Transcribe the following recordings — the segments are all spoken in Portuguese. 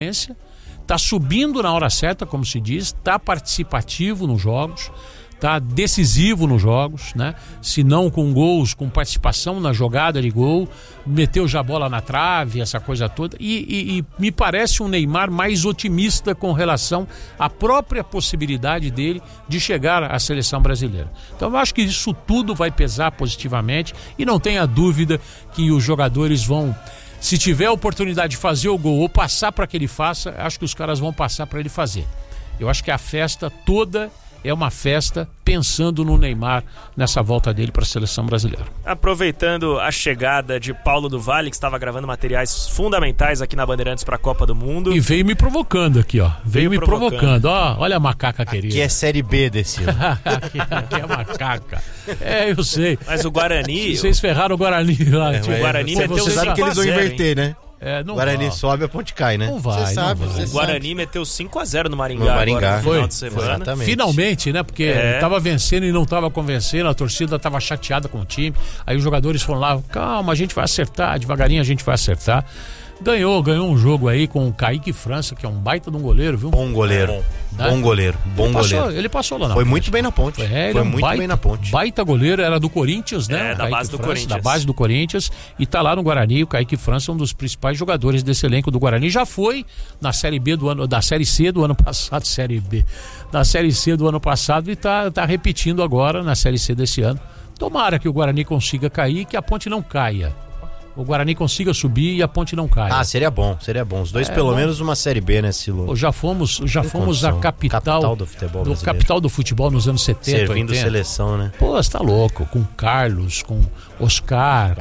está subindo na hora certa, como se diz, está participativo nos jogos, está decisivo nos jogos, né? Se não com gols, com participação na jogada de gol, meteu já a bola na trave, essa coisa toda, e me parece um Neymar mais otimista com relação à própria possibilidade dele de chegar à seleção brasileira. Então eu acho que isso tudo vai pesar positivamente, e não tenha dúvida que os jogadores vão, se tiver a oportunidade de fazer o gol ou passar para que ele faça, acho que os caras vão passar para ele fazer. Eu acho que a festa toda é uma festa pensando no Neymar nessa volta dele para a seleção brasileira. Aproveitando a chegada de Paulo do Valle, que estava gravando materiais fundamentais aqui na Bandeirantes para a Copa do Mundo. E veio me provocando aqui, ó. Veio me provocando. Ó, olha a macaca querida. Aqui é Série B desse ano. aqui é a macaca. É, eu sei. Mas o Guarani... Vocês ferraram o Guarani lá. O Guarani meteu 5 a 0. Você sabe que eles vão inverter, né? Não Guarani vai. sobe, a ponte cai, né? Não vai, Você sabe. O Guarani meteu 5 a 0 no Maringá, No Maringá. agora, no final Foi. de semana. Exatamente. Finalmente, né? Porque tava vencendo e não tava convencendo, a torcida tava chateada com o time. Aí os jogadores foram lá, calma, a gente vai acertar, devagarinho a gente vai acertar. Ganhou um jogo aí com o Kaique França, que é um baita de um goleiro, viu? Bom goleiro. Bom goleiro. Ele passou lá na Foi ponte. muito bem na ponte. Foi muito bem na ponte. Baita goleiro, era do Corinthians, né? Da base do Corinthians. Da base do Corinthians, e tá lá no Guarani. O Kaique França é um dos principais jogadores desse elenco do Guarani. Já foi na Série B da Série C do ano passado, da Série C do ano passado, e tá repetindo agora na Série C desse ano. Tomara que o Guarani consiga cair e que a ponte não caia. O Guarani consiga subir e a ponte não caia. Ah, seria bom. Os dois pelo menos uma Série B, né, Silo? Pô, já fomos a capital do futebol brasileiro. capital do futebol nos anos 70, Servindo 80. seleção, né? Pô, você tá louco, com Carlos, com Oscar,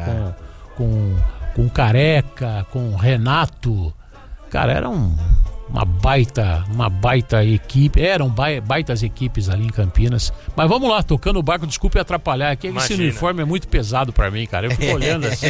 com Careca, com Renato. Cara, era uma baita equipe, eram baitas equipes ali em Campinas. Mas vamos lá, tocando o barco, desculpe atrapalhar aqui, esse uniforme é muito pesado pra mim, cara, eu fico olhando assim.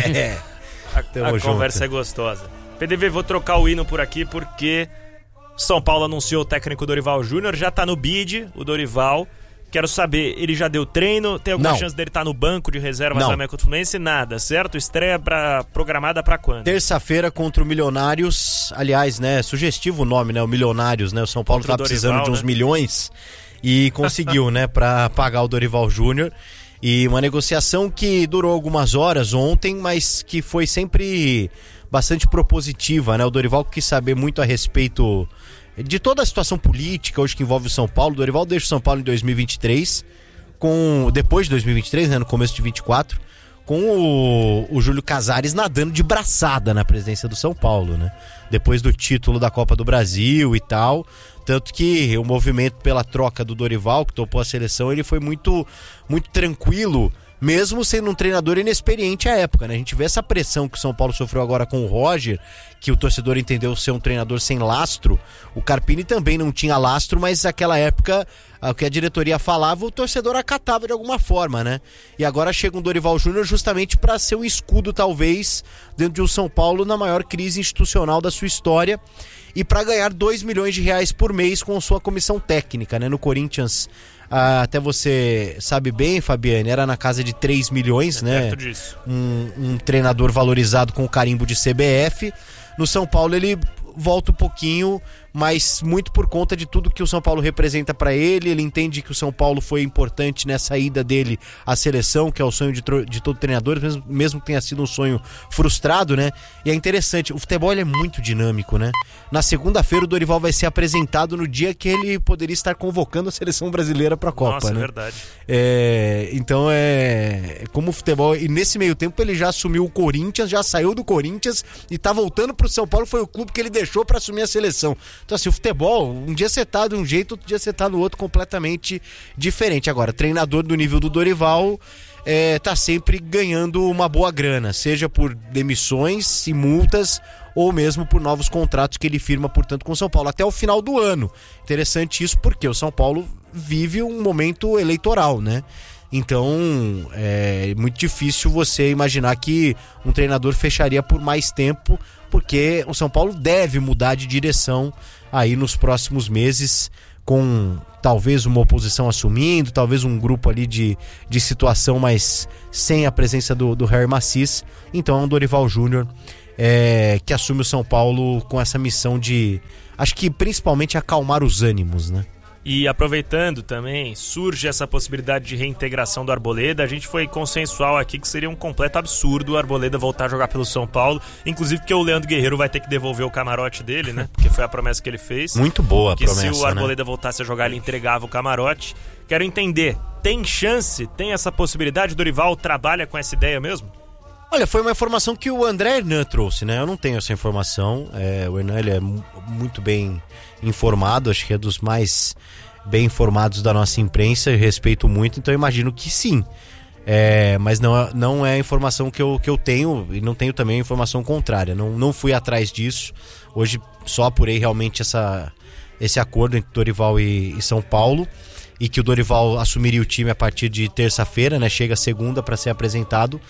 A conversa é gostosa. PDV, vou trocar o hino por aqui porque São Paulo anunciou o técnico Dorival Júnior, já tá no bid, o Dorival. Quero saber, ele já deu treino? Tem alguma chance dele estar no banco de reservas da América do Fluminense? Nada, certo? Estreia programada pra quando? Terça-feira contra o Milionários. Aliás, né? Sugestivo o nome, né? O Milionários, né? O São Paulo tá precisando de uns milhões e conseguiu, né? Pra pagar o Dorival Júnior. E uma negociação que durou algumas horas ontem, mas que foi sempre bastante propositiva, né? O Dorival quis saber muito a respeito de toda a situação política hoje que envolve o São Paulo. O Dorival deixa o São Paulo em 2023, depois de 2023, né, no começo de 24, com o Júlio Casares nadando de braçada na presidência do São Paulo, né? Depois do título da Copa do Brasil e tal. Tanto que o movimento pela troca do Dorival, que topou a seleção, ele foi muito, muito tranquilo, mesmo sendo um treinador inexperiente à época, né? A gente vê essa pressão que o São Paulo sofreu agora com o Roger, que o torcedor entendeu ser um treinador sem lastro. O Carpini também não tinha lastro, mas naquela época, o que a diretoria falava, o torcedor acatava de alguma forma, né? E agora chega um Dorival Júnior justamente para ser um escudo, talvez, dentro de um São Paulo na maior crise institucional da sua história, e para ganhar 2 milhões de reais por mês com sua comissão técnica, né? No Corinthians, até você sabe bem, Fabiane, era na casa de 3 milhões, né? Perto disso. Um treinador valorizado com o carimbo de CBF. No São Paulo ele volta um pouquinho, mas muito por conta de tudo que o São Paulo representa para ele. Ele entende que o São Paulo foi importante nessa ida dele à seleção, que é o sonho de todo treinador, mesmo que tenha sido um sonho frustrado, né? E é interessante, o futebol ele é muito dinâmico, né? Na segunda-feira o Dorival vai ser apresentado no dia que ele poderia estar convocando a seleção brasileira para a Copa. Nossa, né? É verdade. Então como o futebol, e nesse meio tempo ele já assumiu o Corinthians, já saiu do Corinthians e tá voltando pro São Paulo, foi o clube que ele deixou para assumir a seleção. Então assim, o futebol, um dia você tá de um jeito, outro dia você tá no outro, completamente diferente. Agora, treinador do nível do Dorival tá sempre ganhando uma boa grana, seja por demissões e multas ou mesmo por novos contratos que ele firma, portanto, com o São Paulo até o final do ano. Interessante isso porque o São Paulo vive um momento eleitoral, né? Então é muito difícil você imaginar que um treinador fecharia por mais tempo, porque o São Paulo deve mudar de direção aí nos próximos meses, com talvez uma oposição assumindo, talvez um grupo ali de situação, mas sem a presença do Jair Massis. Então é um Dorival Júnior que assume o São Paulo com essa missão de, acho que principalmente acalmar os ânimos, né? E aproveitando também, surge essa possibilidade de reintegração do Arboleda. A gente foi consensual aqui que seria um completo absurdo o Arboleda voltar a jogar pelo São Paulo, inclusive porque o Leandro Guerreiro vai ter que devolver o camarote dele, né? Porque foi a promessa que ele fez. Muito boa a promessa, que se o Arboleda voltasse a jogar, ele entregava o camarote. Quero entender, tem chance, tem essa possibilidade? O Dorival trabalha com essa ideia mesmo? Olha, foi uma informação que o André Hernan trouxe, né? Eu não tenho essa informação. O Hernan, ele é muito bem informado, acho que é dos mais bem informados da nossa imprensa, eu respeito muito, então eu imagino que sim. Mas não é a informação que eu tenho, e não tenho também a informação contrária. Não fui atrás disso. Hoje só apurei realmente esse acordo entre Dorival e São Paulo, e que o Dorival assumiria o time a partir de terça-feira, né? Chega segunda para ser apresentado.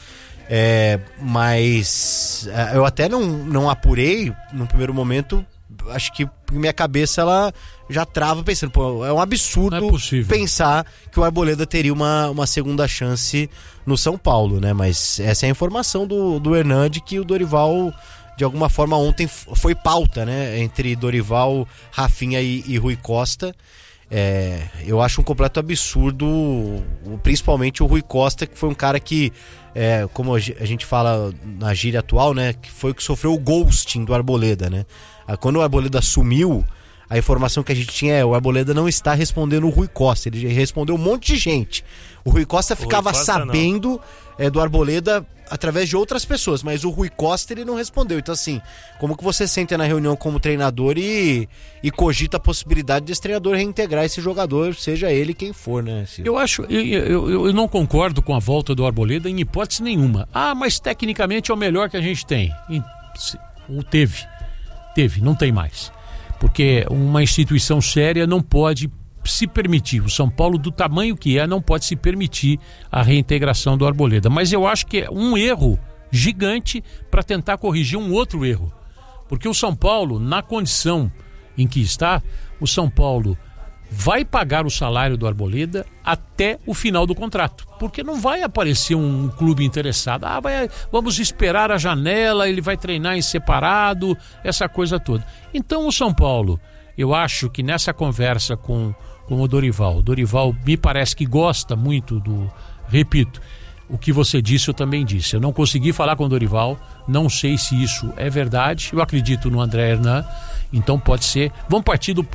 Mas eu até não apurei no primeiro momento. Acho que minha cabeça ela já trava pensando, pô, é um absurdo pensar que o Arboleda teria uma segunda chance no São Paulo, né? Mas essa é a informação do Hernan, de que o Dorival, de alguma forma, ontem foi pauta, né? Entre Dorival, Rafinha e Rui Costa. Eu acho um completo absurdo, principalmente o Rui Costa, que foi um cara que, como a gente fala na gíria atual, né, que foi o que sofreu o ghosting do Arboleda, né? Quando o Arboleda sumiu, a informação que a gente tinha o Arboleda não está respondendo o Rui Costa, ele respondeu um monte de gente. O Rui Costa ficava sabendo do Arboleda através de outras pessoas, mas o Rui Costa ele não respondeu. Então assim, como que você senta na reunião como treinador e cogita a possibilidade desse treinador reintegrar esse jogador, seja ele quem for, né? Eu não concordo com a volta do Arboleda em hipótese nenhuma. Mas tecnicamente é o melhor que a gente tem. Teve, não tem mais. Porque uma instituição séria não pode se permitir, o São Paulo do tamanho que não pode se permitir a reintegração do Arboleda, mas eu acho que é um erro gigante para tentar corrigir um outro erro, porque o São Paulo, na condição em que está, o São Paulo vai pagar o salário do Arboleda até o final do contrato, porque não vai aparecer um clube interessado, vamos esperar a janela, ele vai treinar em separado, essa coisa toda. Então o São Paulo, eu acho que nessa conversa com o Dorival me parece que gosta muito repito, o que você disse eu também disse, eu não consegui falar com o Dorival, não sei se isso é verdade, eu acredito no André Hernan, então pode ser, vamos partir do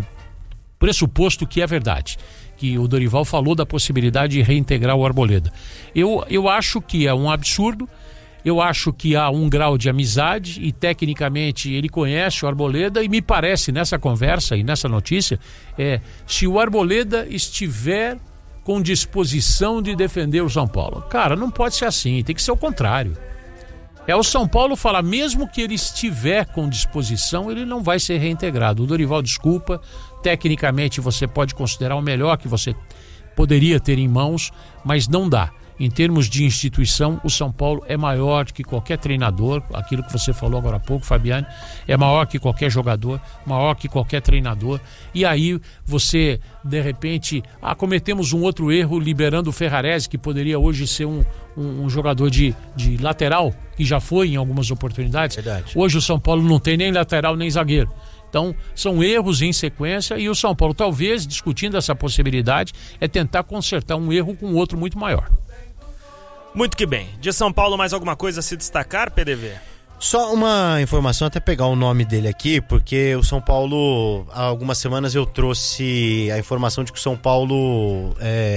pressuposto que é verdade, que o Dorival falou da possibilidade de reintegrar o Arboleda. Eu acho que é um absurdo, eu acho que há um grau de amizade e tecnicamente ele conhece o Arboleda e me parece nessa conversa e nessa notícia, se o Arboleda estiver com disposição de defender o São Paulo. Cara, não pode ser assim, tem que ser o contrário. O São Paulo falar, mesmo que ele estiver com disposição, ele não vai ser reintegrado. O Dorival, desculpa, tecnicamente você pode considerar o melhor que você poderia ter em mãos, mas não dá. Em termos de instituição, o São Paulo é maior que qualquer treinador, aquilo que você falou agora há pouco, Fabiane, é maior que qualquer jogador, maior que qualquer treinador, e aí você, de repente, cometemos um outro erro liberando o Ferrarese, que poderia hoje ser um jogador de lateral, que já foi em algumas oportunidades. Verdade. Hoje o São Paulo não tem nem lateral nem zagueiro. Então, são erros em sequência e o São Paulo, talvez, discutindo essa possibilidade, é tentar consertar um erro com outro muito maior. Muito que bem. De São Paulo, mais alguma coisa a se destacar, PDV? Só uma informação, até pegar o nome dele aqui, porque o São Paulo, há algumas semanas eu trouxe a informação de que o São Paulo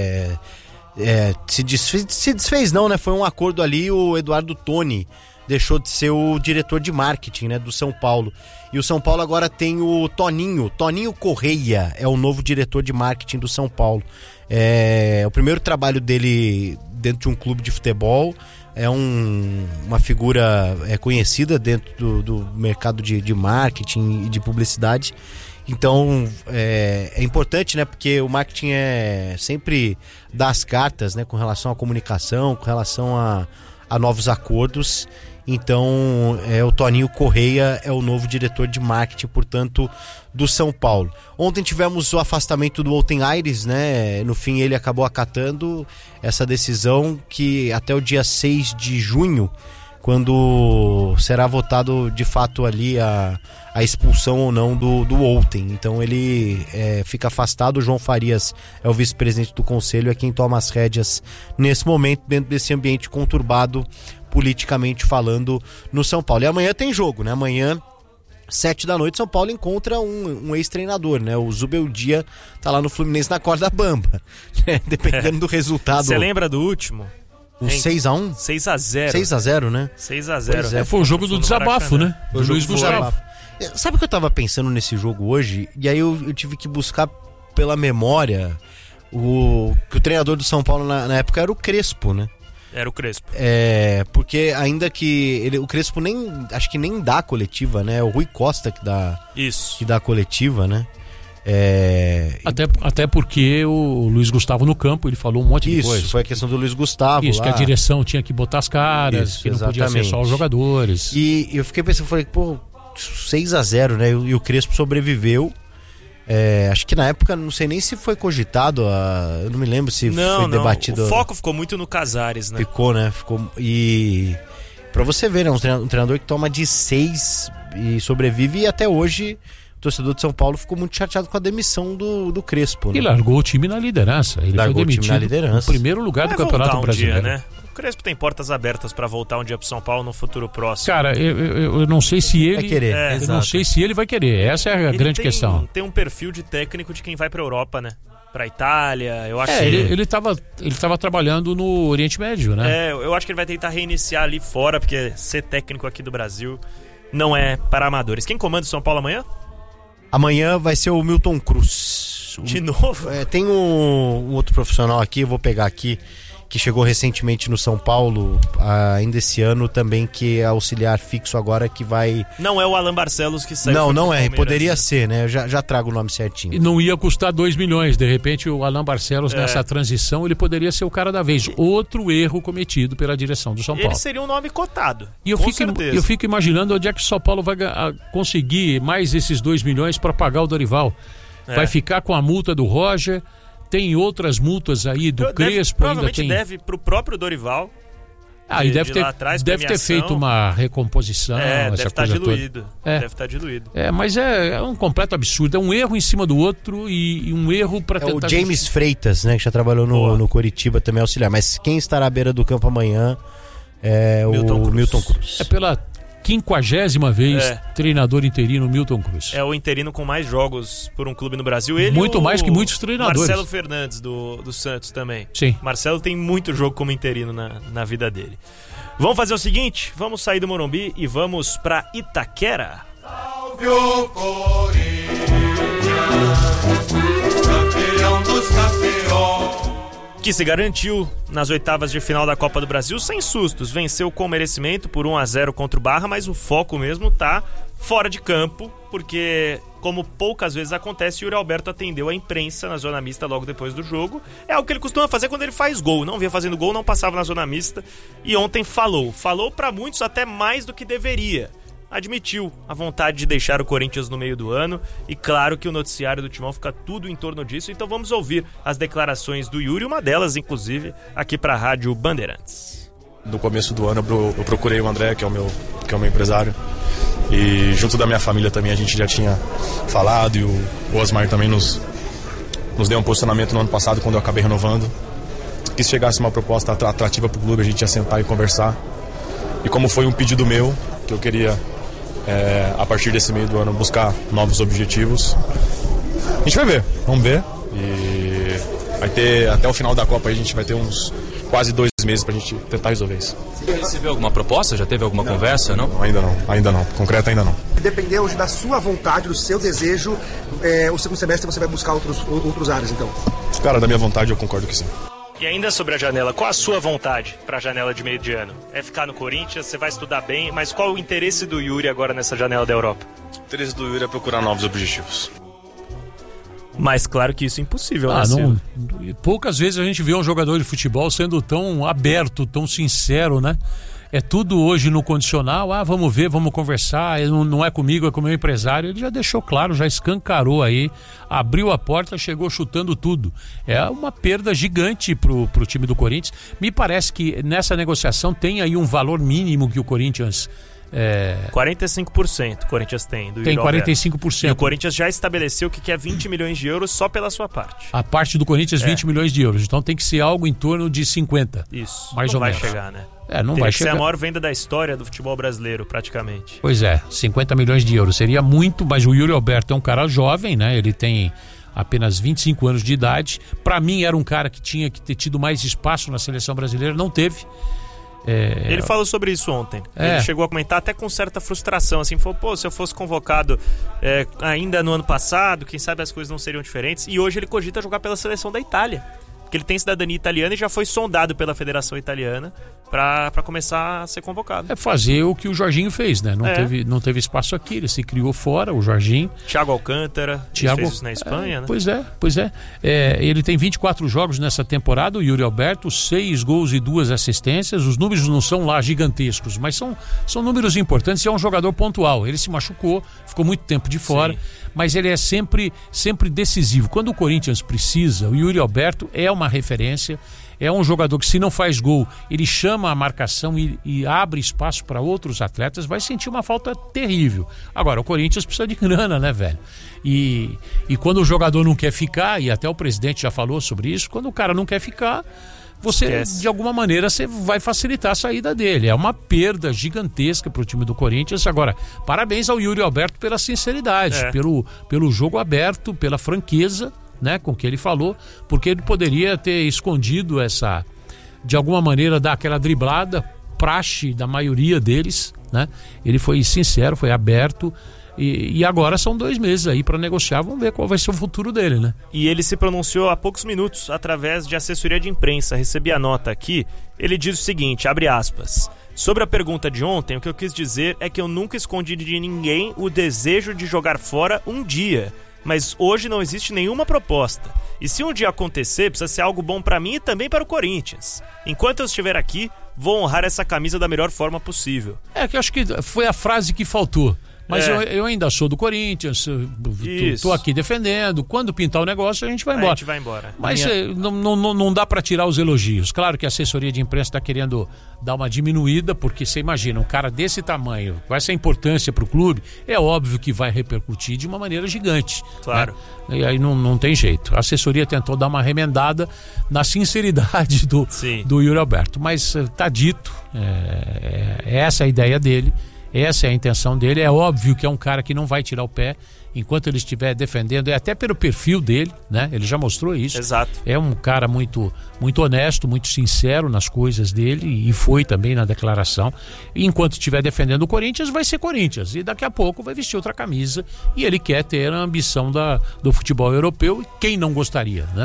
se desfez não, né? Foi um acordo ali, o Eduardo Toni deixou de ser o diretor de marketing, né, do São Paulo. E o São Paulo agora tem o Toninho Correia, é o novo diretor de marketing do São Paulo. É o primeiro trabalho dele dentro de um clube de futebol, é uma figura conhecida dentro do mercado de marketing e de publicidade. Então é importante, né, porque o marketing sempre dá as cartas, né, com relação à comunicação, com relação a novos acordos. Então o Toninho Correia é o novo diretor de marketing, portanto, do São Paulo. Ontem tivemos o afastamento do Outen Aires, né? No fim ele acabou acatando essa decisão, que até o dia 6 de junho quando será votado de fato ali a expulsão ou não do Outen. Então ele fica afastado. O João Farias é o vice-presidente do conselho, é quem toma as rédeas nesse momento, dentro desse ambiente conturbado politicamente falando no São Paulo. E amanhã tem jogo, né? Amanhã 19h, São Paulo encontra um ex-treinador, né? O Zubeldia tá lá no Fluminense na corda bamba, né? Dependendo do resultado. Você lembra do último? 6x1? 6x0. 6x0, né? 6x0. Foi o jogo do desabafo, né? Do Luiz Gustavo. Sabe o que eu tava pensando nesse jogo hoje? E aí eu tive que buscar pela memória que o treinador do São Paulo na época era o Crespo, né? Era o Crespo. Porque ainda que o Crespo acho que nem dá a coletiva, né? É o Rui Costa que dá a coletiva, né? Até porque o Luiz Gustavo no campo, ele falou um monte de coisa. Isso, foi a questão do Luiz Gustavo. Isso, lá. Que a direção tinha que botar as caras, que não podia ser só os jogadores. E eu fiquei pensando, falei, 6x0, né? E o Crespo sobreviveu. Acho que na época, não sei nem se foi cogitado, eu não me lembro se foi debatido. O foco ficou muito no Casares, né? Ficou, né? E pra você ver, né? Um treinador que toma de 6 e sobrevive, e até hoje o torcedor de São Paulo ficou muito chateado com a demissão do Crespo, né? E largou o time na liderança. Ele foi demitido no primeiro lugar do Campeonato Brasileiro. Dia, né? O Crespo tem portas abertas pra voltar um dia pro São Paulo no futuro próximo. Cara, eu não sei se ele vai querer. Eu não sei se ele vai querer. Essa é a grande questão. Tem um perfil de técnico de quem vai pra Europa, né? Pra Itália, eu acho que... Ele tava trabalhando no Oriente Médio, né? Eu acho que ele vai tentar reiniciar ali fora, porque ser técnico aqui do Brasil não é para amadores. Quem comanda o São Paulo amanhã? Amanhã vai ser o Milton Cruz. De novo? Tem um outro profissional aqui, eu vou pegar aqui, que chegou recentemente no São Paulo, ainda esse ano também, que é auxiliar fixo agora, que vai... Não é o Alan Barcelos que saiu. Não é, poderia ser, né? Eu já trago o nome certinho. E não ia custar 2 milhões, de repente o Alan Barcelos nessa transição, ele poderia ser o cara da vez. Outro erro cometido pela direção do São Paulo. Ele seria um nome cotado, e eu fico imaginando onde é que o São Paulo vai conseguir mais esses 2 milhões para pagar o Dorival. Vai ficar com a multa do Roger... Tem outras multas aí do Crespo. Provavelmente deve pro próprio Dorival. E deve ter feito uma recomposição. Deve estar diluído. Deve estar diluído. Mas é um completo absurdo. É um erro em cima do outro e um erro para tentar... o James Freitas, né? Que já trabalhou no Coritiba, também auxiliar. Mas quem estará à beira do campo amanhã é o Milton Cruz. É pela 50ª vez treinador interino Milton Cruz. É o interino com mais jogos por um clube no Brasil. Muito mais que muitos treinadores. Marcelo Fernandes do Santos também. Sim. Marcelo tem muito jogo como interino na vida dele. Vamos fazer o seguinte, vamos sair do Morumbi e vamos pra Itaquera. Salve o Corinthians, campeão dos campeões. Que se garantiu nas oitavas de final da Copa do Brasil sem sustos. Venceu com merecimento por 1-0 contra o Barra, mas o foco mesmo tá fora de campo, porque, como poucas vezes acontece, o Yuri Alberto atendeu a imprensa na zona mista logo depois do jogo. É algo que ele costuma fazer quando ele faz gol. Não vinha fazendo gol, não passava na zona mista. E ontem falou pra muitos até mais do que deveria. Admitiu a vontade de deixar o Corinthians no meio do ano e claro que o noticiário do Timão fica tudo em torno disso, então vamos ouvir as declarações do Yuri, uma delas inclusive aqui para a Rádio Bandeirantes. No começo do ano eu procurei o André, que é o meu empresário, e junto da minha família também a gente já tinha falado, e o Osmar também nos deu um posicionamento no ano passado quando eu acabei renovando, que se chegasse uma proposta atrativa para o clube a gente ia sentar e conversar, e como foi um pedido meu, que eu queria a partir desse meio do ano buscar novos objetivos, a gente vai ver, vamos ver, e vai ter até o final da Copa a gente vai ter uns quase 2 meses pra gente tentar resolver isso. Você recebeu alguma proposta? Já teve alguma conversa? Não? Ainda não, concreta ainda não. Depender hoje da sua vontade, do seu desejo, o segundo semestre você vai buscar outros áreas então? Cara, da minha vontade eu concordo que sim. E ainda sobre a janela, qual a sua vontade para a janela de meio de ano? É ficar no Corinthians, você vai estudar bem, mas qual o interesse do Yuri agora nessa janela da Europa? O interesse do Yuri é procurar novos objetivos. Mas claro que isso é impossível, né? Poucas vezes a gente vê um jogador de futebol sendo tão aberto, tão sincero, né? é tudo hoje no condicional. Vamos ver, vamos conversar, não é comigo, é com o meu empresário. Ele já deixou claro, já escancarou aí, abriu a porta, chegou chutando tudo. É uma perda gigante pro time do Corinthians. Me parece que nessa negociação tem aí um valor mínimo que o Corinthians... 45% o Corinthians tem. Tem 45%. E o Corinthians já estabeleceu que quer 20 milhões de euros só pela sua parte. A parte do Corinthians, 20 milhões de euros. Então tem que ser algo em torno de 50. Isso. Mais não ou vai menos. chegar, né? Não vai chegar. Ser a maior venda da história do futebol brasileiro, praticamente. Pois é, 50 milhões de euros. Seria muito, mas o Yuri Alberto é um cara jovem, né? Ele tem apenas 25 anos de idade. Pra mim era um cara que tinha que ter tido mais espaço na seleção brasileira, não teve. Ele falou sobre isso ontem. Ele chegou a comentar até com certa frustração, assim, falou, se eu fosse convocado ainda no ano passado, quem sabe as coisas não seriam diferentes. E hoje ele cogita jogar pela seleção da Itália, porque ele tem cidadania italiana e já foi sondado pela Federação Italiana para começar a ser convocado. É fazer o que o Jorginho fez, né? Não teve espaço aqui, ele se criou fora, o Jorginho. Thiago Alcântara, fez isso na Espanha, né? Pois é. Ele tem 24 jogos nessa temporada, o Yuri Alberto, 6 gols e 2 assistências. Os números não são lá gigantescos, mas são números importantes e é um jogador pontual. Ele se machucou, ficou muito tempo de fora. Sim. Mas ele é sempre decisivo. Quando o Corinthians precisa, o Yuri Alberto é uma referência, é um jogador que, se não faz gol, ele chama a marcação e abre espaço para outros atletas, vai sentir uma falta terrível. Agora, o Corinthians precisa de grana, né, velho? E quando o jogador não quer ficar, e até o presidente já falou sobre isso, quando o cara não quer ficar, de alguma maneira, você vai facilitar a saída dele. É uma perda gigantesca para o time do Corinthians. Agora, parabéns ao Yuri Alberto pela sinceridade, pelo jogo aberto, pela franqueza, né, com que ele falou, porque ele poderia ter escondido de alguma maneira, dar aquela driblada, praxe da maioria deles, né? Ele foi sincero, foi aberto. E agora são 2 meses aí para negociar, vamos ver qual vai ser o futuro dele, né? E ele se pronunciou há poucos minutos através de assessoria de imprensa. Recebi a nota aqui. Ele diz o seguinte, abre aspas: sobre a pergunta de ontem, o que eu quis dizer é que eu nunca escondi de ninguém o desejo de jogar fora um dia, mas hoje não existe nenhuma proposta. E se um dia acontecer, precisa ser algo bom para mim e também para o Corinthians. Enquanto eu estiver aqui, vou honrar essa camisa da melhor forma possível. Que eu acho que foi a frase que faltou. Mas eu ainda sou do Corinthians, tô aqui defendendo. Quando pintar o negócio, a gente vai embora. A gente vai embora. Mas não dá para tirar os elogios. Claro que a assessoria de imprensa está querendo dar uma diminuída, porque você imagina, um cara desse tamanho, com essa importância para o clube, é óbvio que vai repercutir de uma maneira gigante. Claro. Né? E aí não tem jeito. A assessoria tentou dar uma remendada na sinceridade do Yuri Alberto. Mas tá dito, essa é a ideia dele. Essa é a intenção dele. É óbvio que é um cara que não vai tirar o pé enquanto ele estiver defendendo, até pelo perfil dele, né? Ele já mostrou isso. Exato. É um cara muito, muito honesto, muito sincero nas coisas dele, e foi também na declaração. E enquanto estiver defendendo o Corinthians, vai ser Corinthians, e daqui a pouco vai vestir outra camisa, e ele quer ter a ambição do futebol europeu, e quem não gostaria, né?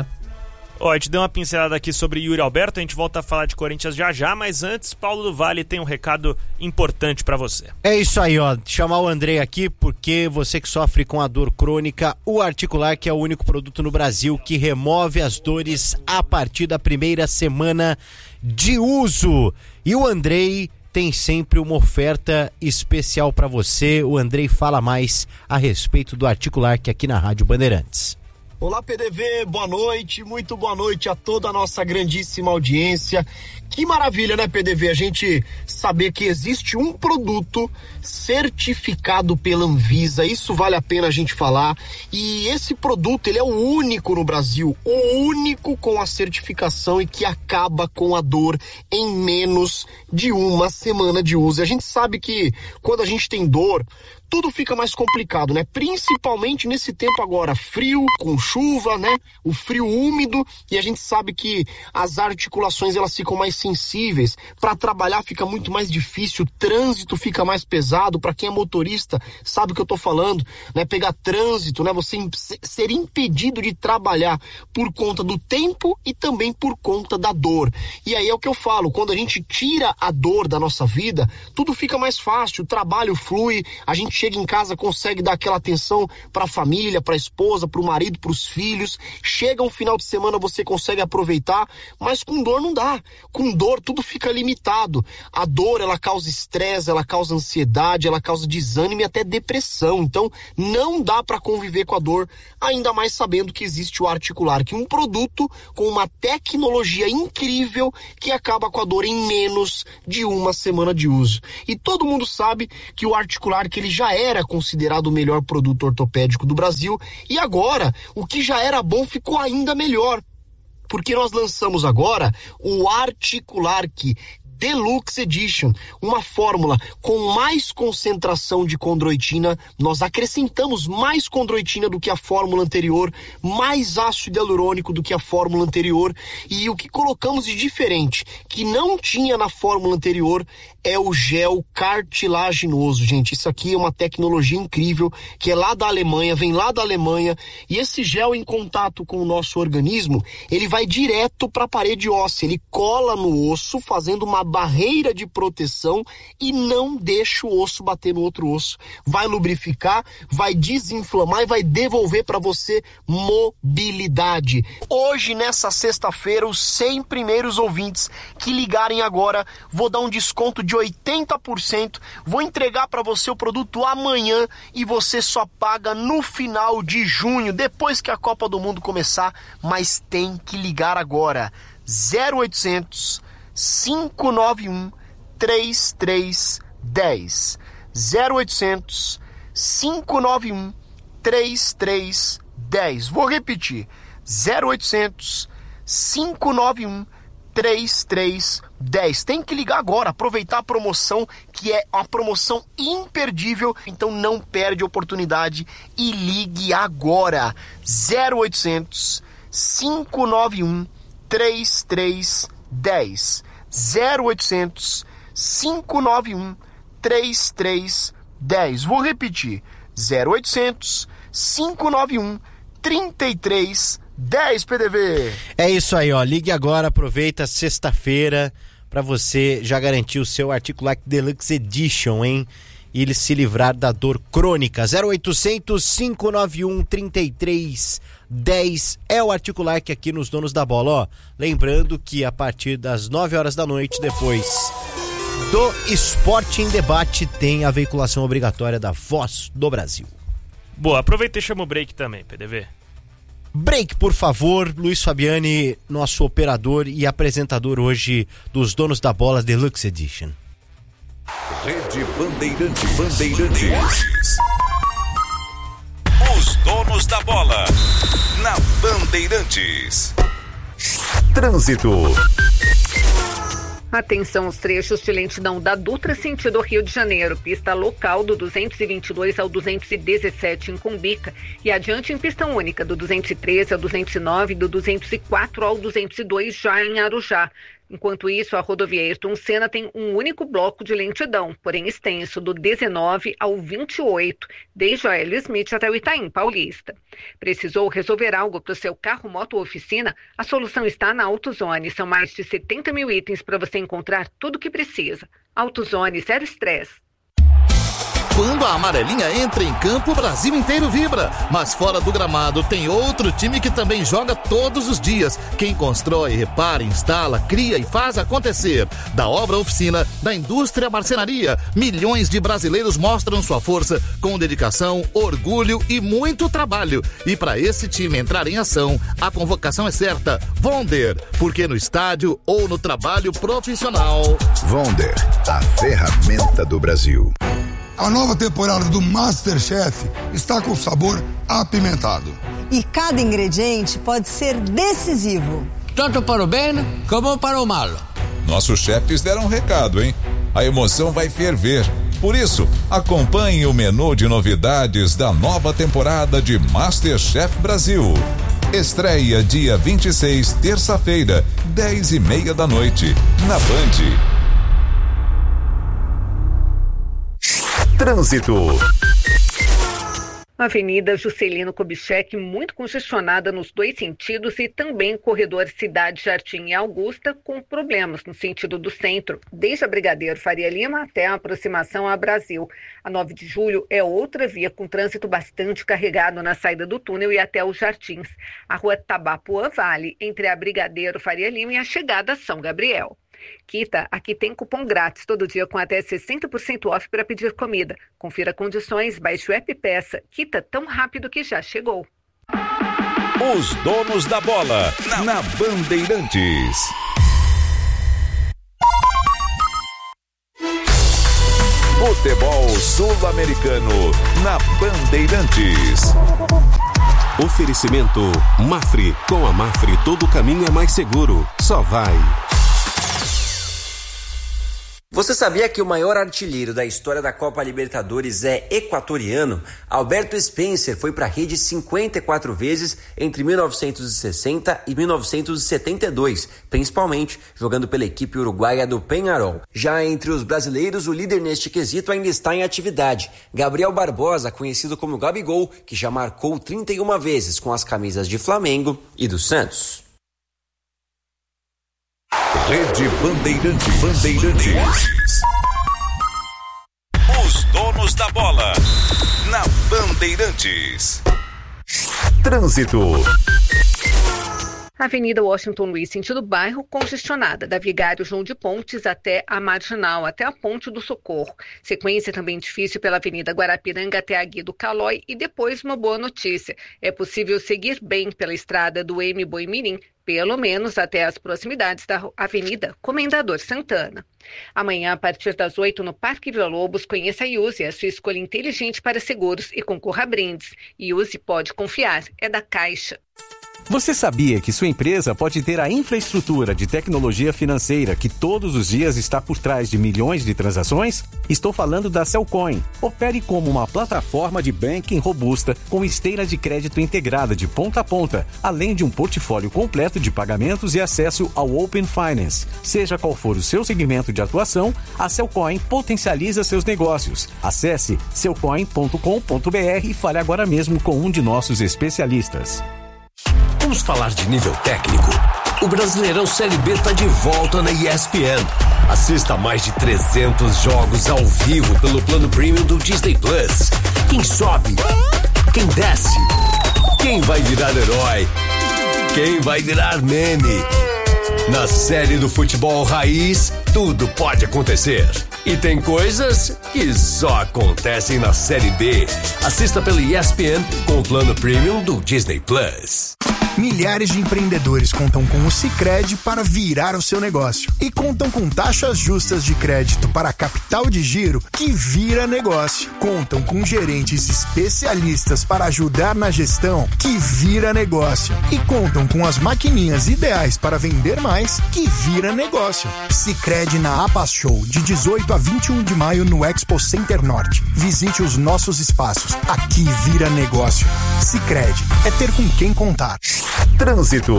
A gente deu uma pincelada aqui sobre Yuri Alberto, a gente volta a falar de Corinthians já, mas antes, Paulo do Vale tem um recado importante pra você. É isso aí, chamar o Andrei aqui, porque você que sofre com a dor crônica, o Articular, que é o único produto no Brasil que remove as dores a partir da primeira semana de uso. E o Andrei tem sempre uma oferta especial pra você. O Andrei fala mais a respeito do Articular, que é aqui na Rádio Bandeirantes. Olá, PDV, boa noite, muito boa noite a toda a nossa grandíssima audiência. Que maravilha, né, PDV, a gente saber que existe um produto certificado pela Anvisa, isso vale a pena a gente falar. E esse produto, ele é o único no Brasil, o único com a certificação e que acaba com a dor em menos de uma semana de uso. E a gente sabe que quando a gente tem dor, tudo fica mais complicado, né? Principalmente nesse tempo agora, frio, com chuva, né? O frio úmido, e a gente sabe que as articulações, elas ficam mais sensíveis. Para trabalhar fica muito mais difícil, o trânsito fica mais pesado. Para quem é motorista, sabe o que eu tô falando, né? Pegar trânsito, né? Você ser impedido de trabalhar por conta do tempo e também por conta da dor. E aí é o que eu falo, quando a gente tira a dor da nossa vida, tudo fica mais fácil, o trabalho flui, a gente chega em casa, consegue dar aquela atenção para a família, para a esposa, para o marido, para os filhos. Chega um final de semana, você consegue aproveitar, mas com dor não dá. Com dor tudo fica limitado. A dor, ela causa estresse, ela causa ansiedade, ela causa desânimo e até depressão. Então não dá para conviver com a dor, ainda mais sabendo que existe o Articular, que é um produto com uma tecnologia incrível que acaba com a dor em menos de uma semana de uso. E todo mundo sabe que o Articular, que ele já era considerado o melhor produto ortopédico do Brasil, e agora o que já era bom ficou ainda melhor, porque nós lançamos agora o Articular Deluxe Edition, uma fórmula com mais concentração de condroitina. Nós acrescentamos mais condroitina do que a fórmula anterior, mais ácido hialurônico do que a fórmula anterior, e o que colocamos de diferente, que não tinha na fórmula anterior, é o gel cartilaginoso, gente. Isso aqui é uma tecnologia incrível, que é lá da Alemanha, vem lá da Alemanha, e esse gel em contato com o nosso organismo, ele vai direto para a parede óssea, ele cola no osso, fazendo uma barreira de proteção e não deixa o osso bater no outro osso. Vai lubrificar, vai desinflamar e vai devolver para você mobilidade. Hoje, nessa sexta-feira, os 100 primeiros ouvintes que ligarem agora, vou dar um desconto de 80%, vou entregar para você o produto amanhã e você só paga no final de junho, depois que a Copa do Mundo começar, mas tem que ligar agora. 0800 591 3310 0800 591 3310. Vou repetir: 0800 591 3310. Tem que ligar agora, aproveitar a promoção, que é uma promoção imperdível, então não perde a oportunidade e ligue agora. 0800 591 3310. 0800 591 3310. Vou repetir: 0800 591 3310, PDV. É isso aí, ó. Ligue agora, aproveita sexta-feira para você já garantir o seu Articular Deluxe Edition, hein? E ele se livrar da dor crônica. 0800 591 3310 é o Articular que aqui nos Donos da Bola, ó. Lembrando que a partir das 9 horas da noite, depois do Esporte em Debate, tem a veiculação obrigatória da Voz do Brasil. Boa, aproveita e chama o break também, PDV. Break, por favor. Luiz Fabiani, nosso operador e apresentador hoje dos Donos da Bola Deluxe Edition. Rede Bandeirantes. Os Donos da Bola na Bandeirantes. Trânsito. Atenção aos trechos de lentidão da Dutra sentido Rio de Janeiro, pista local do 222 ao 217 em Cumbica e adiante em pista única do 213 ao 209 e do 204 ao 202 já em Arujá. Enquanto isso, a rodovia Ayrton Senna tem um único bloco de lentidão, porém extenso, do 19 ao 28, desde a Hélio Smith até o Itaim Paulista. Precisou resolver algo para o seu carro, moto ou oficina? A solução está na AutoZone. São mais de 70 mil itens para você encontrar tudo o que precisa. AutoZone, zero estresse. Quando a amarelinha entra em campo, o Brasil inteiro vibra. Mas fora do gramado tem outro time que também joga todos os dias. Quem constrói, repara, instala, cria e faz acontecer. Da obra à oficina, da indústria à marcenaria, milhões de brasileiros mostram sua força com dedicação, orgulho e muito trabalho. E para esse time entrar em ação, a convocação é certa. Vonder, porque no estádio ou no trabalho profissional. Vonder, a ferramenta do Brasil. A nova temporada do MasterChef está com sabor apimentado. E cada ingrediente pode ser decisivo. Tanto para o bem como para o mal. Nossos chefes deram um recado, hein? A emoção vai ferver. Por isso, acompanhe o menu de novidades da nova temporada de MasterChef Brasil. Estreia dia 26, terça-feira, 10h30 da noite, na Band. Trânsito. Avenida Juscelino Kubitschek muito congestionada nos dois sentidos e também corredor Cidade Jardim e Augusta com problemas no sentido do centro, desde a Brigadeiro Faria Lima até a aproximação a Brasil. A 9 de Julho é outra via com trânsito bastante carregado na saída do túnel e até os Jardins. A rua Tabapuã Vale, entre a Brigadeiro Faria Lima e a chegada a São Gabriel. Quita, aqui tem cupom grátis todo dia com até 60% off para pedir comida. Confira condições, baixe o app e peça. Quita tão rápido que já chegou. Os donos da bola, na Bandeirantes. Futebol sul-americano, na Bandeirantes. Oferecimento Mafre. Com a Mafre todo caminho é mais seguro. Só vai. Você sabia que o maior artilheiro da história da Copa Libertadores é equatoriano? Alberto Spencer foi para a rede 54 vezes entre 1960 e 1972, principalmente jogando pela equipe uruguaia do Peñarol. Já entre os brasileiros, o líder neste quesito ainda está em atividade. Gabriel Barbosa, conhecido como Gabigol, que já marcou 31 vezes com as camisas de Flamengo e do Santos. Rede Bandeirantes. Os donos da bola, na Bandeirantes. Trânsito. Avenida Washington Luiz, sentido bairro, congestionada, da Vigário João de Pontes até a Marginal, até a Ponte do Socorro. Sequência também difícil pela Avenida Guarapiranga até a Guido Calói e depois uma boa notícia. É possível seguir bem pela estrada do M. Boimirim, pelo menos até as proximidades da Avenida Comendador Santana. Amanhã, a partir das 8, no Parque Vila Lobos, conheça a Iuse, a sua escolha inteligente para seguros e concorra a brindes. Iuse pode confiar, é da Caixa. Você sabia que sua empresa pode ter a infraestrutura de tecnologia financeira que todos os dias está por trás de milhões de transações? Estou falando da Cellcoin. Opere como uma plataforma de banking robusta com esteira de crédito integrada de ponta a ponta, além de um portfólio completo de pagamentos e acesso ao Open Finance. Seja qual for o seu segmento de atuação, a Cellcoin potencializa seus negócios. Acesse cellcoin.com.br e fale agora mesmo com um de nossos especialistas. Vamos falar de nível técnico? O Brasileirão Série B está de volta na ESPN. Assista a mais de 300 jogos ao vivo pelo plano premium do Disney Plus. Quem sobe? Quem desce? Quem vai virar herói? Quem vai virar meme? Na série do futebol raiz, tudo pode acontecer. E tem coisas que só acontecem na Série B. Assista pelo ESPN com o plano premium do Disney Plus. Milhares de empreendedores contam com o Sicredi para virar o seu negócio. E contam com taxas justas de crédito para capital de giro que vira negócio. Contam com gerentes especialistas para ajudar na gestão que vira negócio. E contam com as maquininhas ideais para vender mais que vira negócio. Sicredi na APAS Show, de 18 a 21 de maio no Expo Center Norte. Visite os nossos espaços. Aqui vira negócio. Sicredi é ter com quem contar. Trânsito.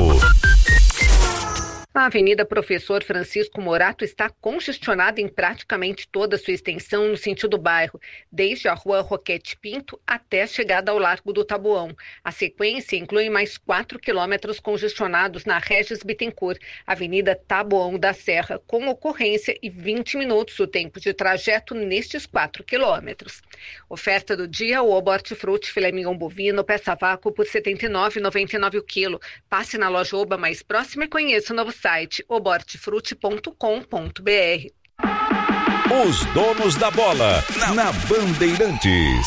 A Avenida Professor Francisco Morato está congestionada em praticamente toda a sua extensão no sentido bairro, desde a Rua Roquete Pinto até a chegada ao Largo do Taboão. A sequência inclui mais 4 quilômetros congestionados na Regis Bittencourt, Avenida Taboão da Serra, com ocorrência e 20 minutos o tempo de trajeto nestes 4 quilômetros. Oferta do dia, o Hortifruti filé mignon bovino, peça vácuo por R$ 79,99 o quilo. Passe na loja Oba mais próxima e conheça o novo site obortifruti.com.br. Os donos da bola, na Bandeirantes.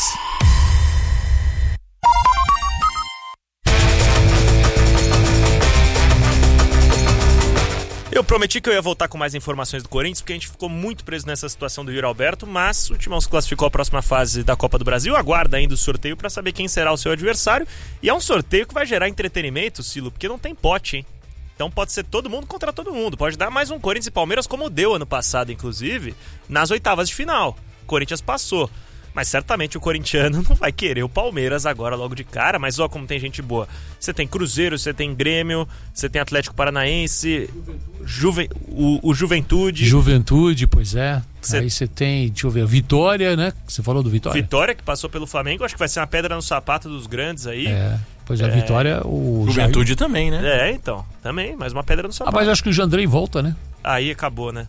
Eu prometi que eu ia voltar com mais informações do Corinthians, porque a gente ficou muito preso nessa situação do Yuri Alberto, mas o Timão se classificou à próxima fase da Copa do Brasil. Aguarda ainda o sorteio para saber quem será o seu adversário. E é um sorteio que vai gerar entretenimento, Silo, porque não tem pote, hein? Então pode ser todo mundo contra todo mundo. Pode dar mais um Corinthians e Palmeiras, como deu ano passado, inclusive, nas oitavas de final. O Corinthians passou. Mas certamente o corintiano não vai querer o Palmeiras agora logo de cara, mas ó como tem gente boa. Você tem Cruzeiro, você tem Grêmio, você tem Atlético Paranaense, o Juventude. Juventude, pois é. Aí você tem, deixa eu ver, Vitória, né? Você falou do Vitória? Vitória, que passou pelo Flamengo, acho que vai ser uma pedra no sapato dos grandes aí. Pois é, a Vitória, o Juventude Jair... também, né? Então, também, mais uma pedra no sapato. Mas acho que o Jandrei volta, né? Aí acabou, né?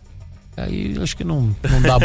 Aí acho que não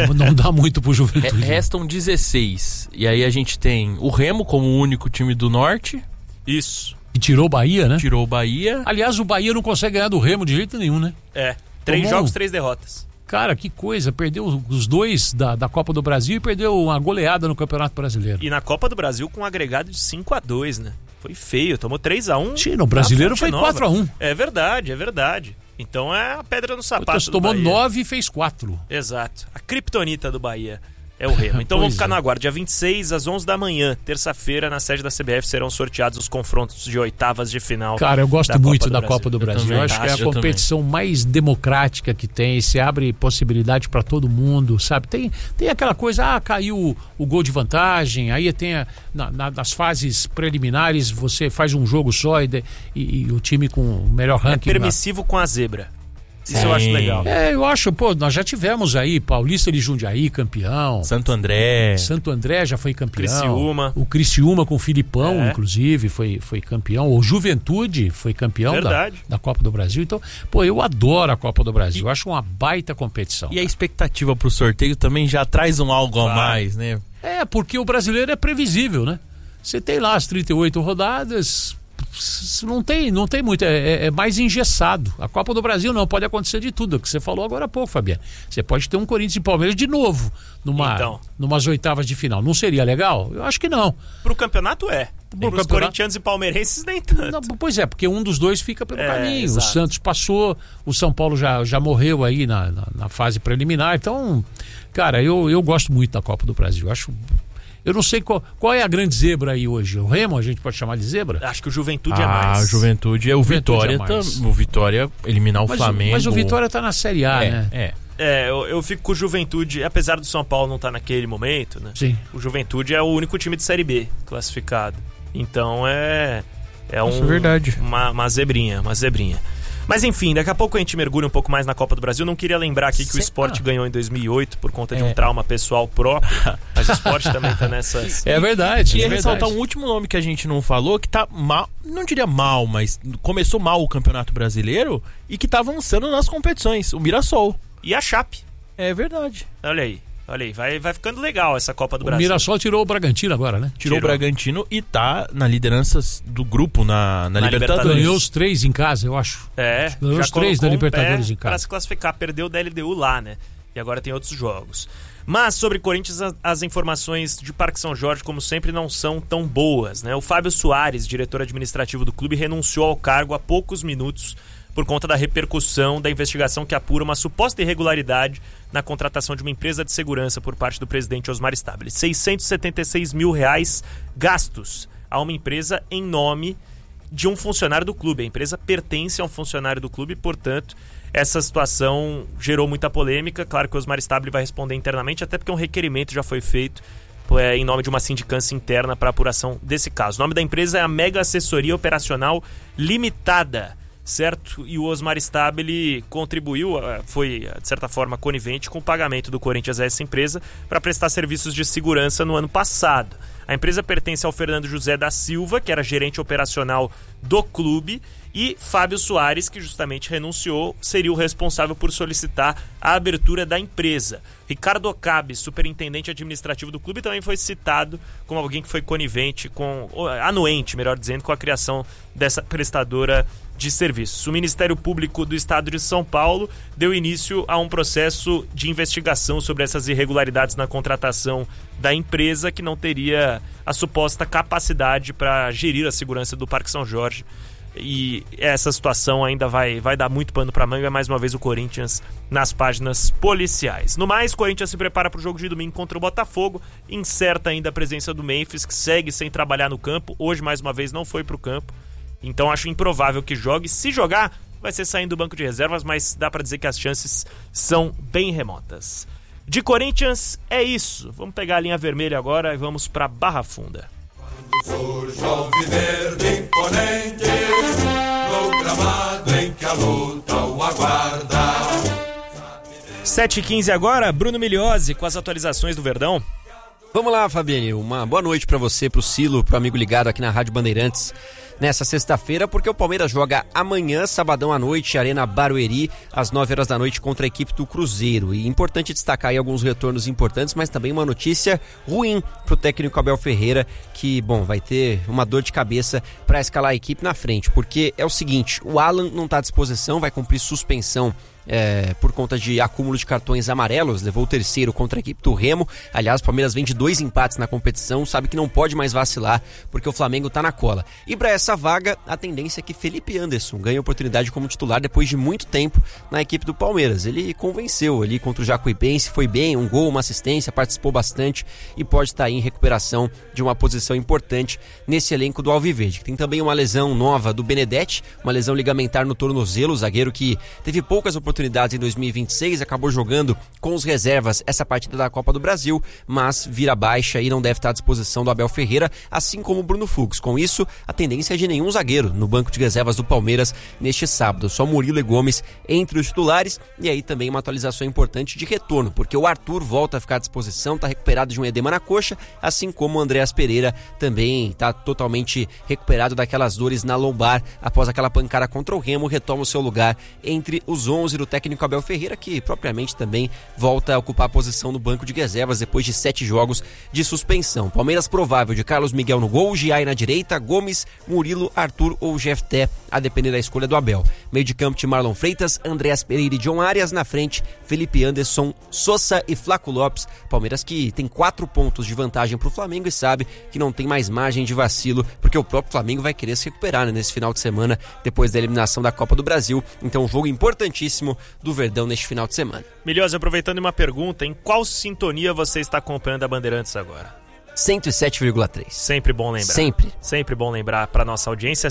dá muito pro Juventude. Restam 16. E aí a gente tem o Remo como o único time do Norte. Isso. E tirou o Bahia, né? Tirou o Bahia. Aliás, o Bahia não consegue ganhar do Remo de jeito nenhum, né? 3 jogos, 3 derrotas. Cara, que coisa. Perdeu os 2 da Copa do Brasil e perdeu uma goleada no Campeonato Brasileiro. E na Copa do Brasil com um agregado de 5-2, né? Foi feio, tomou 3-1. Sim, no Brasileiro foi 4-1. É verdade. Então é a pedra no sapato do tomou Bahia. 9 e fez 4. Exato. A criptonita do Bahia é o Remo. Então vamos ficar no aguardo. Dia 26 às 11 da manhã, terça-feira, na sede da CBF, serão sorteados os confrontos de oitavas de final. Cara, eu gosto muito da Copa do Brasil. Eu acho que é a competição mais democrática que tem. Se abre possibilidade para todo mundo, sabe? Tem aquela coisa, caiu o gol de vantagem, aí tem nas fases preliminares você faz um jogo só e o time com o melhor ranking. É permissivo com a zebra. Isso eu acho legal. Eu acho, nós já tivemos aí Paulista de Jundiaí campeão. Santo André já foi campeão. Criciúma. O Criciúma com o Filipão, inclusive, foi campeão. O Juventude foi campeão da Copa do Brasil. Então, eu adoro a Copa do Brasil. Eu acho uma baita competição. E a expectativa pro sorteio também já traz algo a mais, né? Porque o brasileiro é previsível, né? Você tem lá as 38 rodadas... Não tem muito, é mais engessado. A Copa do Brasil não, pode acontecer de tudo, é o que você falou agora há pouco, Fabiano. Você pode ter um Corinthians e Palmeiras de novo numas oitavas de final. Não seria legal? Eu acho que não. Pro campeonato Os corintianos e palmeirenses nem tanto. Não, pois é, porque um dos dois fica pelo caminho. Exato. O Santos passou, o São Paulo já morreu aí na fase preliminar. Então, cara, eu gosto muito da Copa do Brasil. Eu não sei qual é a grande zebra aí hoje. O Remo, a gente pode chamar de zebra? Acho que o Juventude é mais. O Juventude é o Vitória. O Vitória eliminar o Flamengo. Mas o Vitória tá na Série A, né? Eu fico com o Juventude, apesar do São Paulo não estar naquele momento, né? Sim. O Juventude é o único time de Série B classificado. Então verdade. Uma zebrinha. Mas enfim, daqui a pouco a gente mergulha um pouco mais na Copa do Brasil. Não queria lembrar aqui que o Sport ganhou em 2008 por conta de um trauma pessoal próprio. Mas o Sport também tá nessa... É verdade. Queria ressaltar um último nome que a gente não falou, que tá mal, não diria mal, mas começou mal o Campeonato Brasileiro e que tá avançando nas competições, o Mirassol. E a Chape. É verdade. Olha aí, vai ficando legal essa Copa do Brasil. O Mirassol tirou o Bragantino agora, né? Tirou o Bragantino e tá na liderança do grupo na Libertadores. Ganhou os 3 em casa, eu acho. Ganhou os 3 da Libertadores em casa. Para se classificar, perdeu o da LDU lá, né? E agora tem outros jogos. Mas sobre Corinthians, as informações de Parque São Jorge, como sempre, não são tão boas, né? O Fábio Soares, diretor administrativo do clube, renunciou ao cargo há poucos minutos por conta da repercussão da investigação que apura uma suposta irregularidade na contratação de uma empresa de segurança por parte do presidente Osmar Stabile. R$676 mil gastos a uma empresa em nome de um funcionário do clube. A empresa pertence a um funcionário do clube, portanto, essa situação gerou muita polêmica. Claro que o Osmar Stabile vai responder internamente, até porque um requerimento já foi feito em nome de uma sindicância interna para apuração desse caso. O nome da empresa é a Mega Assessoria Operacional Limitada, certo? E o Osmar Stabile contribuiu, foi de certa forma conivente com o pagamento do Corinthians a essa empresa para prestar serviços de segurança no ano passado. A empresa pertence ao Fernando José da Silva, que era gerente operacional do clube, e Fábio Soares, que justamente renunciou, seria o responsável por solicitar a abertura da empresa. Ricardo Okabe, superintendente administrativo do clube, também foi citado como alguém que foi conivente, anuente, melhor dizendo, com a criação dessa prestadora de serviços. O Ministério Público do Estado de São Paulo deu início a um processo de investigação sobre essas irregularidades na contratação da empresa, que não teria a suposta capacidade para gerir a segurança do Parque São Jorge. E essa situação ainda vai dar muito pano para manga. Mais uma vez o Corinthians nas páginas policiais. No mais, o Corinthians se prepara para o jogo de domingo contra o Botafogo. Incerta ainda a presença do Memphis, que segue sem trabalhar no campo. Hoje, mais uma vez, não foi para o campo. Então acho improvável que jogue. Se jogar, vai ser saindo do banco de reservas, mas dá para dizer que as chances são bem remotas. De Corinthians é isso. Vamos pegar a linha vermelha agora e vamos para Barra Funda. Surge ao viverde imponente, no gramado em que a luta o aguarda. 7h15 agora, Bruno Migliozzi com as atualizações do Verdão. Vamos lá, Fabiane, uma boa noite pra você, pro Silo, pro amigo ligado aqui na Rádio Bandeirantes nessa sexta-feira, porque o Palmeiras joga amanhã, sabadão à noite, Arena Barueri, às 9 horas da noite, contra a equipe do Cruzeiro. E importante destacar aí alguns retornos importantes, mas também uma notícia ruim pro técnico Abel Ferreira, que, bom, vai ter uma dor de cabeça pra escalar a equipe na frente, porque é o seguinte, o Alan não tá à disposição, vai cumprir suspensão por conta de acúmulo de cartões amarelos, levou o terceiro contra a equipe do Remo. Aliás, o Palmeiras vem de 2 empates na competição, sabe que não pode mais vacilar, porque o Flamengo tá na cola. E para essa vaga, a tendência é que Felipe Anderson ganhe oportunidade como titular depois de muito tempo na equipe do Palmeiras. Ele convenceu ali contra o Jacuipense, foi bem, um gol, uma assistência, participou bastante e pode estar aí em recuperação de uma posição importante nesse elenco do Alviverde. Tem também uma lesão nova do Benedetti, uma lesão ligamentar no tornozelo, zagueiro que teve poucas oportunidades em 2026, acabou jogando com os reservas essa partida da Copa do Brasil, mas vira baixa e não deve estar à disposição do Abel Ferreira, assim como o Bruno Fux. Com isso, a tendência é de nenhum zagueiro no banco de reservas do Palmeiras neste sábado, só Murilo e Gomes entre os titulares. E aí também uma atualização importante de retorno, porque o Arthur volta a ficar à disposição, está recuperado de um edema na coxa, assim como o Andreas Pereira também está totalmente recuperado daquelas dores na lombar após aquela pancada contra o Remo, retoma o seu lugar entre os 11 do técnico Abel Ferreira, que propriamente também volta a ocupar a posição no banco de reservas depois de 7 jogos de suspensão. Palmeiras provável de Carlos Miguel no gol, Giai na direita, Gomes, Murilo, Arthur ou Jefté, a depender da escolha do Abel. Meio de campo de Marlon Freitas, Andreas Pereira e John Arias, na frente Felipe Anderson, Sosa e Flaco Lopes. Palmeiras que tem 4 pontos de vantagem para o Flamengo e sabe que não tem mais margem de vacilo, porque o próprio Flamengo vai querer se recuperar, né, nesse final de semana, depois da eliminação da Copa do Brasil. Então um jogo importantíssimo do Verdão neste final de semana. Migliozzi, aproveitando uma pergunta, em qual sintonia você está acompanhando a Bandeirantes agora? 107,3. Sempre bom lembrar. Sempre bom lembrar para nossa audiência.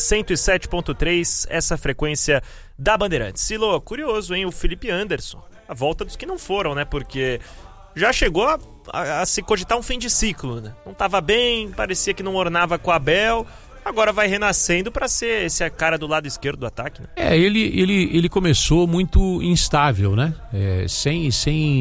107,3, essa frequência da Bandeirantes. Silo, curioso, hein? O Felipe Anderson. A volta dos que não foram, né? Porque já chegou a se cogitar um fim de ciclo, né? Não estava bem, parecia que não ornava com o Abel. Agora vai renascendo para ser esse cara do lado esquerdo do ataque, né? Ele começou muito instável, né? Sem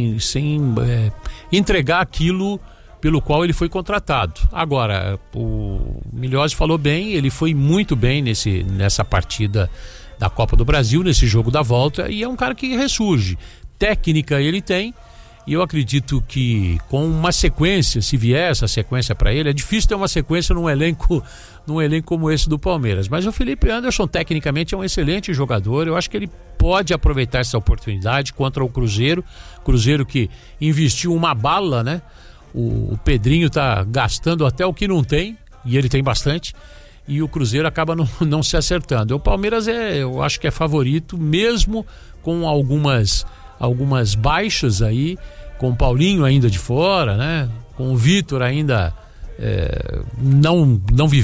entregar aquilo pelo qual ele foi contratado. Agora, o Migliozzi falou bem, ele foi muito bem nessa partida da Copa do Brasil, nesse jogo da volta, e é um cara que ressurge. Técnica ele tem, e eu acredito que com uma sequência, se vier essa sequência para ele, é difícil ter uma sequência num elenco como esse do Palmeiras, mas o Felipe Anderson tecnicamente é um excelente jogador. Eu acho que ele pode aproveitar essa oportunidade contra o Cruzeiro que investiu uma bala, né? O Pedrinho tá gastando até o que não tem, e ele tem bastante, e o Cruzeiro acaba não se acertando. O Palmeiras eu acho que é favorito, mesmo com algumas baixas aí, com o Paulinho ainda de fora, né? Com o Vitor ainda não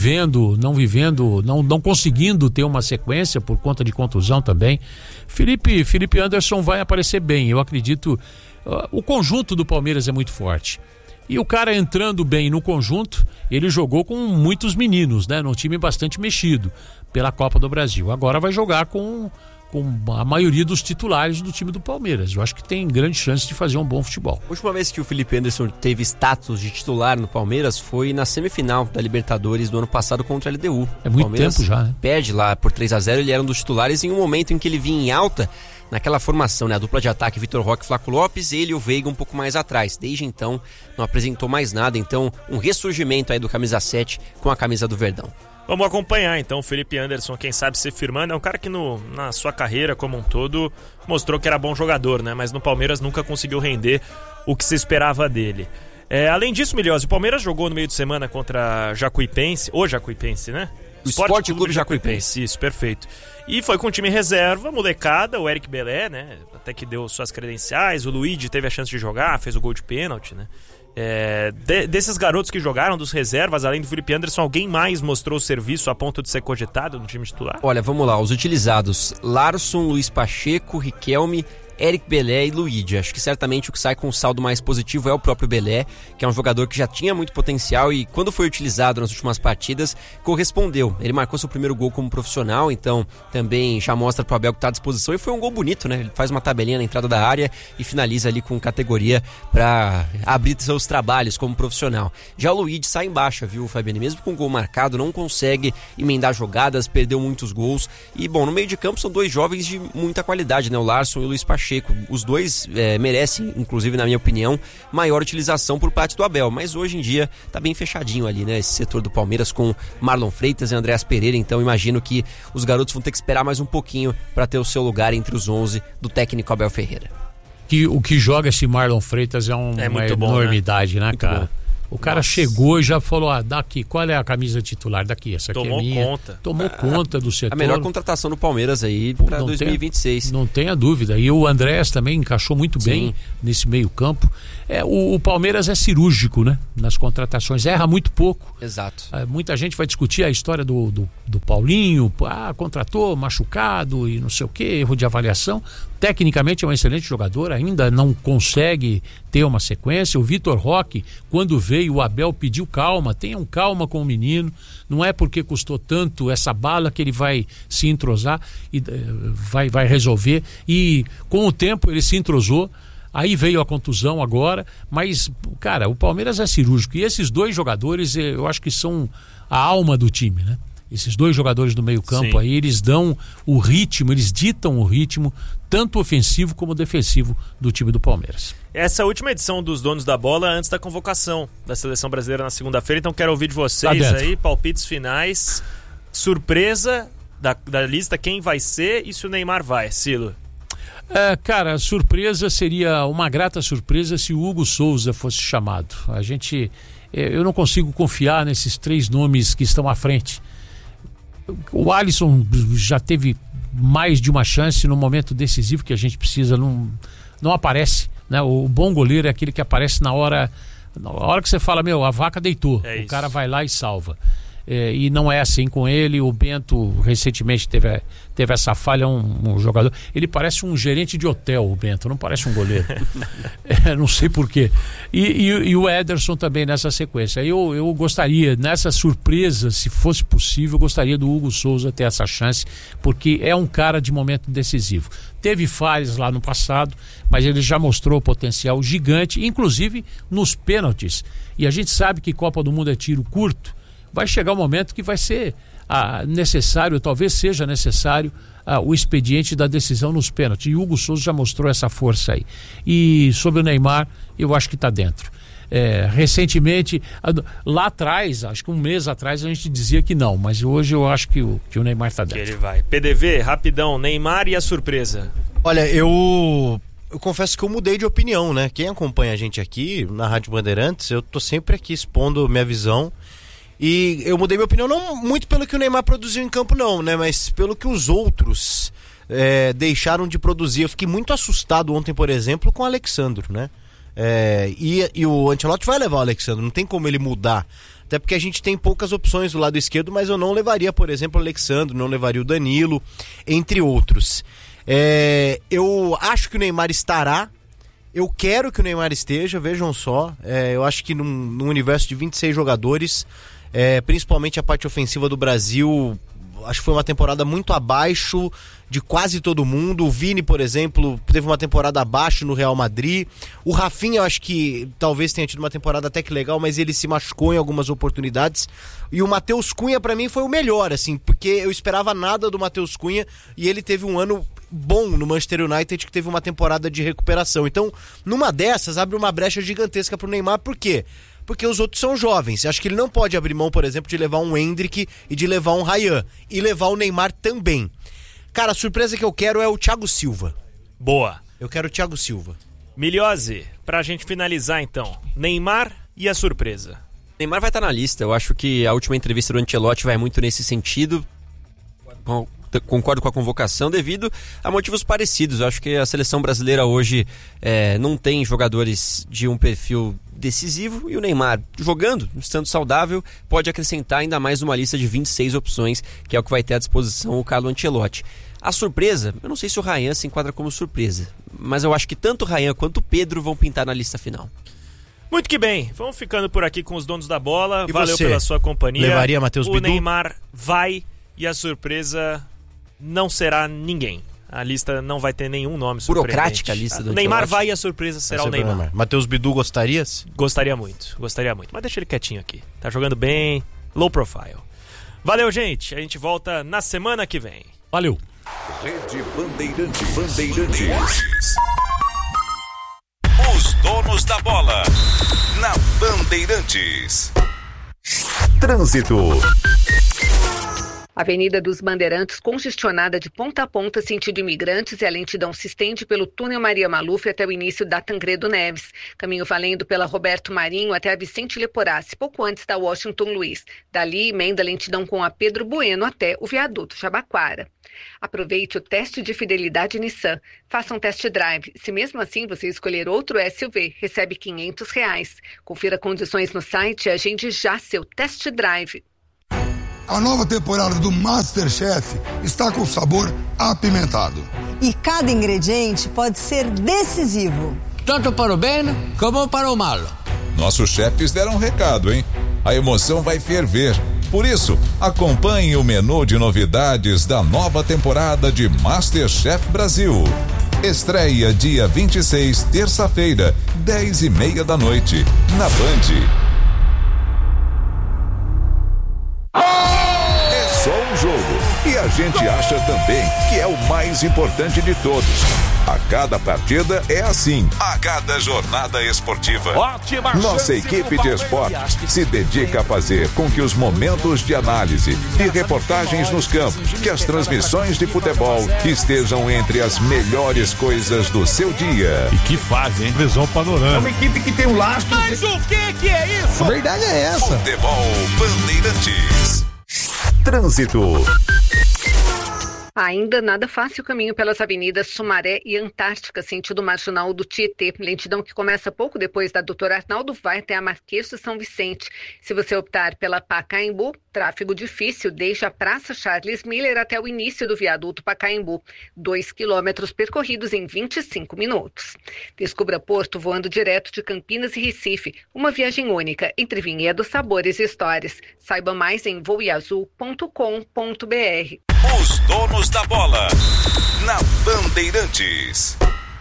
conseguindo ter uma sequência por conta de contusão também. Felipe Anderson vai aparecer bem, eu acredito. O conjunto do Palmeiras é muito forte. E o cara entrando bem no conjunto, ele jogou com muitos meninos, né? Num time bastante mexido pela Copa do Brasil. Agora vai jogar com a maioria dos titulares do time do Palmeiras. Eu acho que tem grande chance de fazer um bom futebol. A última vez que o Felipe Anderson teve status de titular no Palmeiras foi na semifinal da Libertadores do ano passado contra a LDU. É muito tempo já, né? Perde lá por 3-0, ele era um dos titulares em um momento em que ele vinha em alta naquela formação, né? A dupla de ataque Vitor Roque e Flaco Lopes, ele e o Veiga um pouco mais atrás. Desde então não apresentou mais nada, então um ressurgimento aí do camisa 7 com a camisa do Verdão. Vamos acompanhar então o Felipe Anderson, quem sabe se firmando. É um cara que na sua carreira como um todo mostrou que era bom jogador, né? Mas no Palmeiras nunca conseguiu render o que se esperava dele. Além disso, Migliozzi, o Palmeiras jogou no meio de semana contra Jacuipense, né? O Sport Clube Jacuipense. Isso, perfeito. E foi com o time reserva, molecada, o Eric Belé, né? Até que deu suas credenciais, o Luigi teve a chance de jogar, fez o gol de pênalti, né? Desses garotos que jogaram, dos reservas, além do Felipe Anderson, alguém mais mostrou serviço a ponto de ser cogitado no time titular? Olha, vamos lá, os utilizados: Larson, Luiz Pacheco, Riquelme, Eric Belé e Luigi. Acho que certamente o que sai com o saldo mais positivo é o próprio Belé, que é um jogador que já tinha muito potencial e quando foi utilizado nas últimas partidas, correspondeu. Ele marcou seu primeiro gol como profissional, então também já mostra pro Abel que está à disposição e foi um gol bonito, né? Ele faz uma tabelinha na entrada da área e finaliza ali com categoria para abrir seus trabalhos como profissional. Já o Luigi sai em baixa, viu, Fabiane? Mesmo com gol marcado, não consegue emendar jogadas, perdeu muitos gols. E, bom, no meio de campo são dois jovens de muita qualidade, né? O Larson e o Luiz Pacheco. Os dois merecem, inclusive, na minha opinião, maior utilização por parte do Abel. Mas hoje em dia tá bem fechadinho ali, né? Esse setor do Palmeiras com Marlon Freitas e Andreas Pereira. Então, imagino que os garotos vão ter que esperar mais um pouquinho para ter o seu lugar entre os 11 do técnico Abel Ferreira. O que joga esse Marlon Freitas é uma enormidade, né, cara? Bom. O cara chegou e já falou, daqui, qual é a camisa titular? Daqui, essa aqui é minha. Tomou conta do setor. A melhor contratação do Palmeiras aí para 2026. Não tenha dúvida. E o Andrés também encaixou muito bem nesse meio campo. O Palmeiras é cirúrgico, né? Nas contratações, erra muito pouco. Exato. Muita gente vai discutir a história do Paulinho, contratou machucado e não sei o que, erro de avaliação. Tecnicamente é um excelente jogador, ainda não consegue ter uma sequência. O Vitor Roque, quando veio, o Abel pediu calma, tenham calma com o menino, não é porque custou tanto essa bala que ele vai se entrosar e vai resolver. E com o tempo ele se entrosou. Aí veio a contusão agora, mas, cara, o Palmeiras é cirúrgico. E esses dois jogadores, eu acho que são a alma do time, né? Esses dois jogadores do meio campo aí, eles dão o ritmo, eles ditam o ritmo, tanto ofensivo como defensivo do time do Palmeiras. Essa é a última edição dos Donos da Bola antes da convocação da Seleção Brasileira na segunda-feira, então quero ouvir de vocês aí, palpites finais, surpresa da lista, quem vai ser e se o Neymar vai, Silo. Cara, a surpresa seria uma grata surpresa se o Hugo Souza fosse chamado. Eu não consigo confiar nesses três nomes que estão à frente. O Alisson já teve mais de uma chance no momento decisivo que a gente precisa, não aparece, né? O bom goleiro é aquele que aparece na hora que você fala, a vaca deitou, o cara vai lá e salva. E não é assim com ele. O Bento recentemente teve essa falha, um jogador, ele parece um gerente de hotel, o Bento, não parece um goleiro. Não sei porquê. E o Ederson também nessa sequência. Eu gostaria, nessa surpresa, se fosse possível, eu gostaria do Hugo Souza ter essa chance, porque é um cara de momento decisivo. Teve falhas lá no passado, mas ele já mostrou potencial gigante, inclusive nos pênaltis. E a gente sabe que Copa do Mundo é tiro curto. Vai chegar um momento que vai ser necessário, talvez seja necessário, o expediente da decisão nos pênaltis. E o Hugo Souza já mostrou essa força aí. E sobre o Neymar, eu acho que está dentro. Recentemente, lá atrás, acho que um mês atrás, a gente dizia que não, mas hoje eu acho que o Neymar está dentro. Que ele vai. PDV, rapidão, Neymar e a surpresa. Olha, eu confesso que eu mudei de opinião, né? Quem acompanha a gente aqui na Rádio Bandeirantes, eu tô sempre aqui expondo minha visão. E eu mudei minha opinião não muito pelo que o Neymar produziu em campo não, né? Mas pelo que os outros deixaram de produzir. Eu fiquei muito assustado ontem, por exemplo, com o Alexandro, né? E o Ancelotti vai levar o Alexandro, não tem como ele mudar. Até porque a gente tem poucas opções do lado esquerdo, mas eu não levaria, por exemplo, o Alexandro, não levaria o Danilo, entre outros. Eu acho que o Neymar estará. Eu quero que o Neymar esteja, vejam só. Eu acho que num universo de 26 jogadores, principalmente a parte ofensiva do Brasil, acho que foi uma temporada muito abaixo de quase todo mundo. O Vini, por exemplo, teve uma temporada abaixo no Real Madrid. O Rafinha, eu acho que talvez tenha tido uma temporada até que legal, mas ele se machucou em algumas oportunidades. E o Matheus Cunha, pra mim, foi o melhor, assim, porque eu esperava nada do Matheus Cunha e ele teve um ano bom no Manchester United, que teve uma temporada de recuperação. Então, numa dessas, abre uma brecha gigantesca pro Neymar. Por quê? Porque os outros são jovens. Acho que ele não pode abrir mão, por exemplo, de levar um Endrick e de levar um Ryan. E levar o Neymar também. Cara, a surpresa que eu quero é o Thiago Silva. Boa. Eu quero o Thiago Silva. Milhose, pra gente finalizar então. Neymar e a surpresa. Neymar vai estar na lista. Eu acho que a última entrevista do Ancelotti vai muito nesse sentido. concordo com a convocação devido a motivos parecidos. Eu acho que a seleção brasileira hoje não tem jogadores de um perfil decisivo e o Neymar, jogando, estando saudável, pode acrescentar ainda mais uma lista de 26 opções, que é o que vai ter à disposição o Carlo Ancelotti. A surpresa, eu não sei se o Ryan se enquadra como surpresa, mas eu acho que tanto o Ryan quanto o Pedro vão pintar na lista final. Muito que bem, vamos ficando por aqui com os donos da bola. Valeu pela sua companhia. Levaria Matheus Bidu? O Neymar vai e a surpresa não será ninguém. A lista não vai ter nenhum nome surpreendente. Burocrática a lista do Neymar vai e a surpresa será o Neymar. Matheus Bidu, gostarias? Gostaria muito. Mas deixa ele quietinho aqui. Tá jogando bem, low profile. Valeu, gente. A gente volta na semana que vem. Valeu. Rede Bandeirantes. Os donos da bola. Na Bandeirantes. Trânsito. Avenida dos Bandeirantes congestionada de ponta a ponta sentido Imigrantes e a lentidão se estende pelo túnel Maria Maluf até o início da Tancredo Neves. Caminho valendo pela Roberto Marinho até a Vicente Leporassi, pouco antes da Washington Luiz. Dali, emenda a lentidão com a Pedro Bueno até o viaduto Jabaquara. Aproveite o teste de fidelidade Nissan. Faça um test drive. Se mesmo assim você escolher outro SUV, recebe R$500. Confira condições no site e agende já seu test drive. A nova temporada do MasterChef está com sabor apimentado. E cada ingrediente pode ser decisivo. Tanto para o bem como para o mal. Nossos chefes deram um recado, hein? A emoção vai ferver. Por isso, acompanhe o menu de novidades da nova temporada de MasterChef Brasil. Estreia dia 26, terça-feira, 10h30 da noite, na Band. É só um jogo e a gente acha também que é o mais importante de todos. A cada partida é assim, a cada jornada esportiva. Nossa equipe de esportes se dedica a fazer com que os momentos de análise e reportagens nos campos, que as transmissões de futebol estejam entre as melhores coisas do seu dia. E que fase, hein? Visão panorâmica. É uma equipe que tem um lastro. Mas o que é isso? A verdade é essa. Futebol Bandeirantes. Trânsito. Ainda nada fácil o caminho pelas avenidas Sumaré e Antártica, sentido marginal do Tietê. Lentidão que começa pouco depois da Dr. Arnaldo vai até a Marquês de São Vicente. Se você optar pela Pacaembu, tráfego difícil desde a Praça Charles Miller até o início do viaduto Pacaembu. 2 quilômetros percorridos em 25 minutos. Descubra Porto voando direto de Campinas e Recife. Uma viagem única entre vinhedos, sabores e histórias. Saiba mais em voeazul.com.br. Os donos da bola, na Bandeirantes.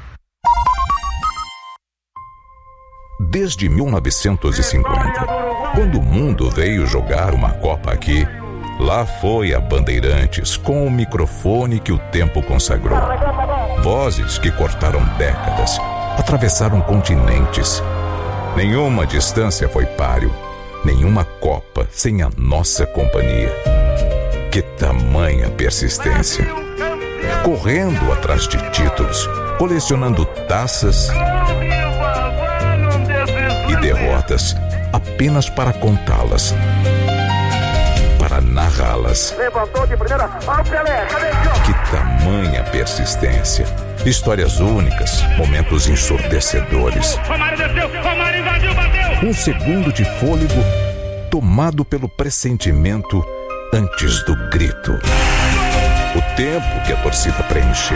Desde 1950, quando o mundo veio jogar uma Copa aqui, lá foi a Bandeirantes com o microfone que o tempo consagrou. Vozes que cortaram décadas, atravessaram continentes. Nenhuma distância foi páreo, nenhuma Copa sem a nossa companhia. Que tamanha persistência! Correndo atrás de títulos, colecionando taças e derrotas apenas para contá-las, para narrá-las. Levantou de primeira, ó Pelé, cadê que tamanha persistência! Histórias únicas, momentos ensurdecedores. Romário desceu, Romário invadiu, bateu! Um segundo de fôlego tomado pelo pressentimento antes do grito. O tempo que a torcida preencheu.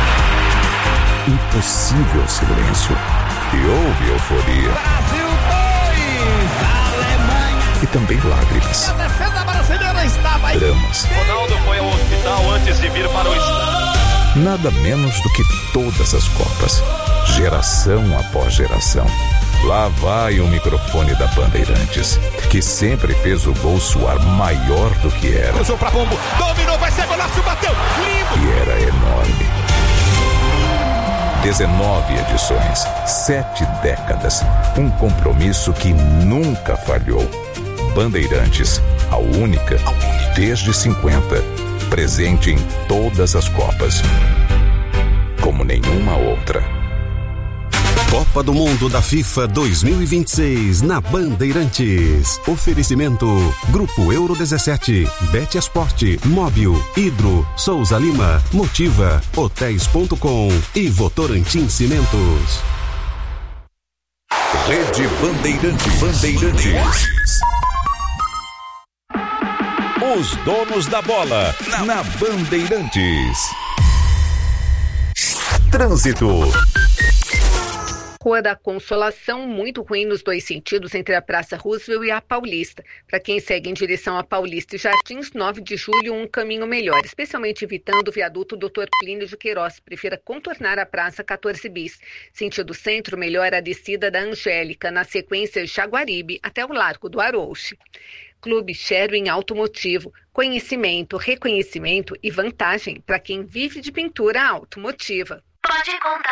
Impossível silêncio. E houve euforia. Brasil 2, Alemanha. E também lágrimas. A defesa brasileira estava aí. Dramas. Ronaldo foi ao hospital antes de vir para o estádio. Nada menos do que todas as Copas. Geração após geração. Lá vai o microfone da Bandeirantes, que sempre fez o gol soar maior do que era. Cruzou pra Pombo, dominou, vai ser golaço, bateu, lindo! E era enorme. 19 edições, 7 décadas, um compromisso que nunca falhou. Bandeirantes, a única, desde 50, presente em todas as Copas, como nenhuma outra. Copa do Mundo da FIFA 2026 na Bandeirantes. Oferecimento Grupo Euro 17, Bet Esporte, Móbil, Hidro, Souza Lima, Motiva, Hotéis.com e Votorantim Cimentos. Rede Bandeirantes. Os donos da bola na Bandeirantes. Trânsito. Rua da Consolação, muito ruim nos dois sentidos, entre a Praça Roosevelt e a Paulista. Para quem segue em direção a Paulista e Jardins, 9 de julho, um caminho melhor, especialmente evitando o viaduto Dr. Plínio de Queiroz. Prefira contornar a Praça 14 Bis. Sentido centro, melhor a descida da Angélica, na sequência Jaguaribe, até o Largo do Arouche. Clube Sherwin Automotivo. Conhecimento, reconhecimento e vantagem para quem vive de pintura automotiva. Pode contar.